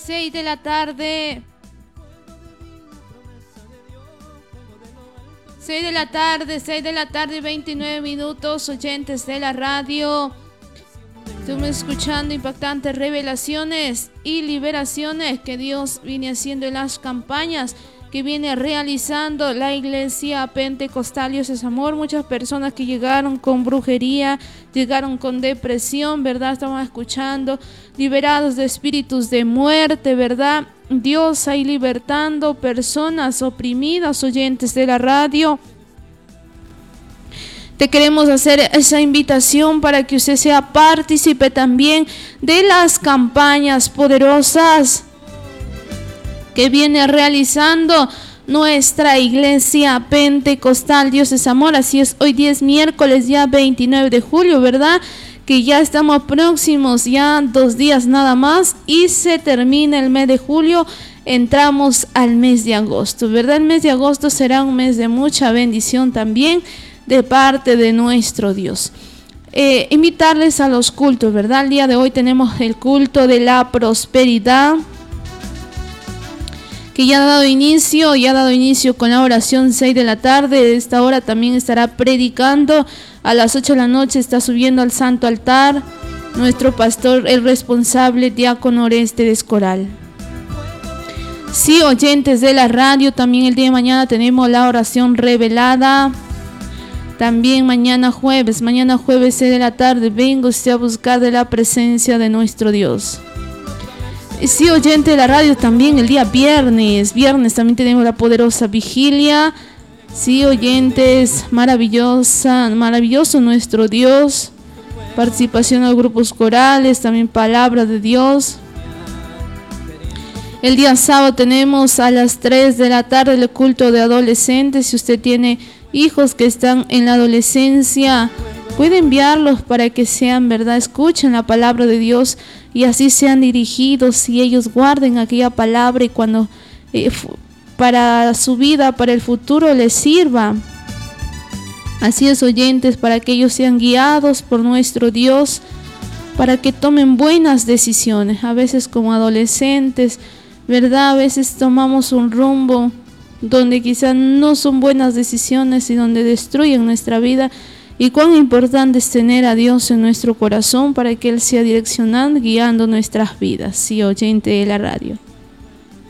6 de la tarde. 6 de la tarde, 29 minutos, oyentes de la radio. Estamos escuchando impactantes revelaciones y liberaciones que Dios viene haciendo en las campañas que viene realizando la Iglesia Pentecostal Dios es Amor. Muchas personas que llegaron con brujería, llegaron con depresión, ¿verdad? Estamos escuchando, liberados de espíritus de muerte, ¿verdad? Dios ahí libertando personas oprimidas, oyentes de la radio. Te queremos hacer esa invitación para que usted sea partícipe también de las campañas poderosas que viene realizando nuestra Iglesia Pentecostal Dios es Amor. Así es, hoy día es miércoles ya 29 de julio, ¿verdad? Que ya estamos próximos, ya 2 días nada más y se termina el mes de julio. Entramos al mes de agosto, ¿verdad? El mes de agosto será un mes de mucha bendición también de parte de nuestro Dios. Invitarles a los cultos, ¿verdad? El día de hoy tenemos el culto de la prosperidad, que ya ha dado inicio con la oración 6 de la tarde. A esta hora también estará predicando. A las 8 de la noche está subiendo al santo altar nuestro pastor, el responsable diácono Oreste de Escoral. Sí, oyentes de la radio, también el día de mañana tenemos la oración revelada. También mañana jueves 6 de la tarde, venga usted a buscar de la presencia de nuestro Dios. Sí, oyente de la radio, también el día viernes también tenemos la poderosa vigilia. Sí, oyentes, maravilloso nuestro Dios. Participación en grupos corales, también palabra de Dios. El día sábado tenemos a las 3 de la tarde el culto de adolescentes. Si usted tiene hijos que están en la adolescencia, puede enviarlos para que sean, ¿verdad? Escuchen la palabra de Dios y así sean dirigidos y ellos guarden aquella palabra y cuando para su vida, para el futuro les sirva. Así es, oyentes, para que ellos sean guiados por nuestro Dios, para que tomen buenas decisiones. A veces como adolescentes, ¿verdad? A veces tomamos un rumbo donde quizás no son buenas decisiones y donde destruyen nuestra vida. Y cuán importante es tener a Dios en nuestro corazón para que Él sea direccionando, guiando nuestras vidas. Sí, oyente de la radio.